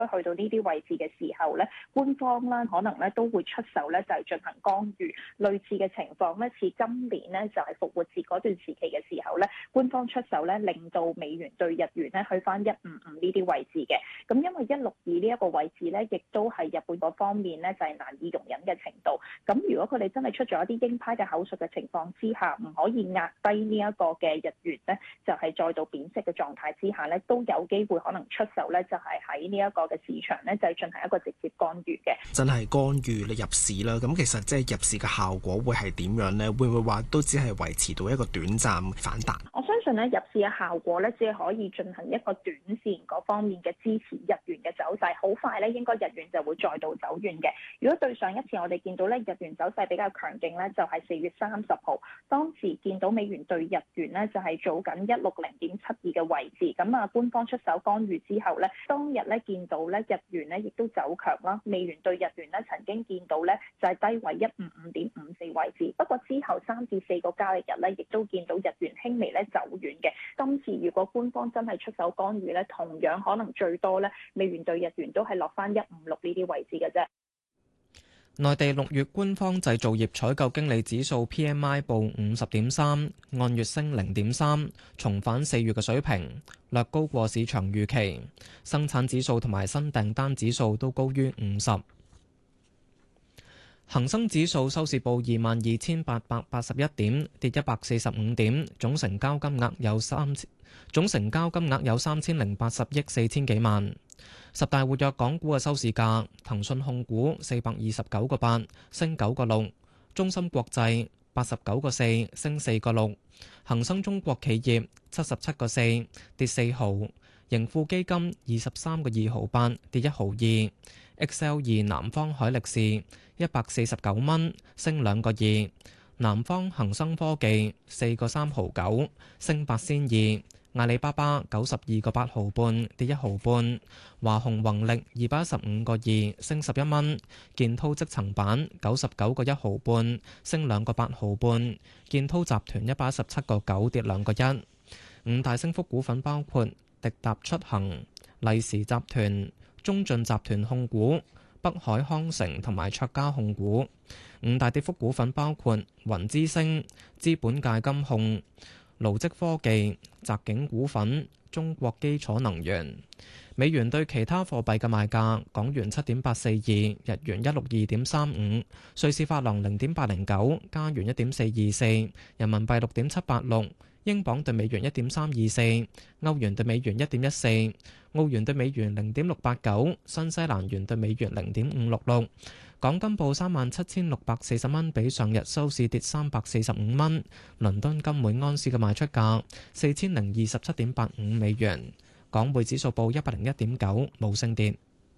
去到呢啲位置嘅時候咧，官方啦可能咧都會出手咧，就係進行干預。類似嘅情況咧，似今年咧就係復活節嗰段時期嘅時候咧，官方出手咧，令到美元對日元咧去翻155呢啲位置嘅。咁因為162呢一個位置咧，亦都係日本嗰方面咧就係難以容忍嘅程度。咁如果佢哋真係出咗一啲鷹派嘅口述嘅情況之下，唔可以壓低呢一個嘅日元咧，就係再度貶值嘅狀態之下咧，都有機會可能出手咧，就係喺呢一個嘅市場咧，就係進行一個直接干預嘅。 真係干預你入市啦，咁其實即係入市嘅效果會係點樣呢？會唔會話都只係維持到一個短暫反彈？ 我相信咧入市嘅效果咧，只係可以進行一個短線嗰方面嘅支持日元嘅走勢，好快咧應該日元就會再度走遠嘅。如果對上一次我哋見到咧日元走勢比較強勁咧，就係4月30號，當時見到美元對日元咧就係做緊160.72嘅位置，咁啊官方出手干預之後咧，當日咧見到咧日元咧亦都走強啦，美元對日元咧曾經見到咧就係低位155.54位置，不過之後3至4個交易日咧，亦都見到日元輕微咧走遠嘅。今次如果官方真係出手干預咧，同樣可能最多咧美元對日元都係落翻156呢啲位置嘅啫。 內地6月官方製造業採購經理指數 PMI 報50.3，按月升0.3，重返4月嘅水平，略高過市場預期。生產指數同埋新訂單指數都高於50。恒生指數收市報22,881點，跌145點，總成交金額有3,080億4千幾萬。十大活躍港股嘅收市價：騰訊控股429個8，升9個6；中芯國際89個4，升4個6；恒生中國企業77個4，跌4毫；盈富基金23個2毫8，跌1毫2；XL2 南方海力士149蚊，升2個2；南方恒生科技4個3毫9，升8仙2。阿里巴巴92個8毫半，跌1毫半；華虹宏力215個2，升11蚊；建滔積層板99個1毫半，升2個8毫半；建滔集團117個9，跌2個1。五大升幅股份包括迪達出行、利時集團、中進集團控股、北海康城同埋卓家控股。五大跌幅股份包括雲之星、資本界金控、勞積科技、澤景股份、中國基礎能源。美元對其他貨幣嘅賣價：港元7.842，日元162.35，瑞士法郎0.809，加元1.424，人民幣6.786，英鎊對美元1.324，歐元對美元1.14，澳元對美元0.689，新西蘭元對美元0.566。港金報37,640蚊，比上日收市跌345蚊。倫敦金每安士嘅賣出價4027.85美元。港匯指數報101.9，冇升跌。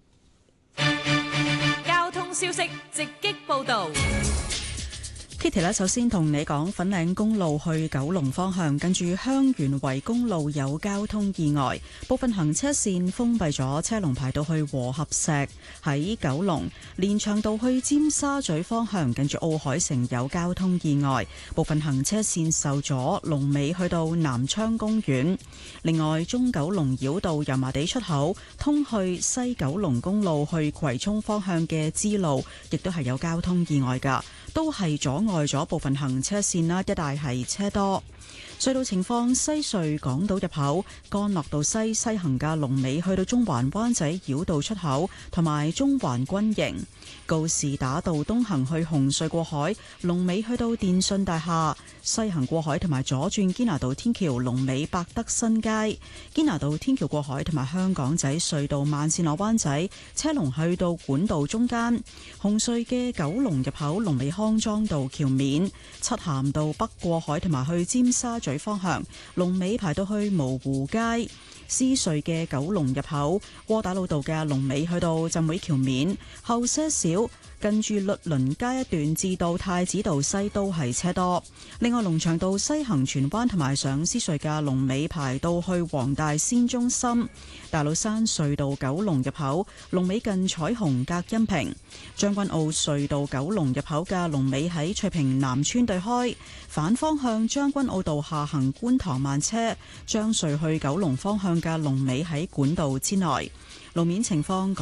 交通消息直擊報導。 Kitty 咧，首先同你講粉嶺公路去九龍方向，近住香園圍公路有交通意外，部分行車線封閉咗，車龍排到去和合石。喺九龍連翔道去尖沙咀方向，近住奧海城有交通意外，部分行車線受阻，龍尾去到南昌公園。另外，中九龍繞道油麻地出口通去西九龍公路去葵涌方向嘅支路，亦都係有交通意外㗎，都係阻礙咗部分行車線啦，一帶係車多。隧道情況：西隧港島入口干諾道西行嘅龍尾去到中環灣仔繞道出口，同埋中環軍營；告士打道東行去紅隧過海，龍尾去到電訊大廈；西行過海同埋左轉堅拿道天橋，龍尾百德新街；堅拿道天橋過海同埋香港仔隧道慢線落灣仔，車龍去到管道中間；紅隧嘅九龍入口龍尾康莊道橋面；漆咸道北過海同埋去尖沙咀方向，龍尾排到去蕪湖街；獅隧嘅九龍入口窩打老道嘅龍尾去到浸會橋面，後些少近住律倫街一段至到太子道西都係車多。另外，龍翔道西行荃灣同埋上獅隧嘅龍尾排到去黃大仙中心。大老山隧道九龍入口龍尾近彩虹隔音屏。將軍澳隧道九龍入口嘅龍尾喺翠屏南村對開。反方向將軍澳道下行觀塘慢車，將隧去九龍方向嘅龍尾喺管道之內。路面情況。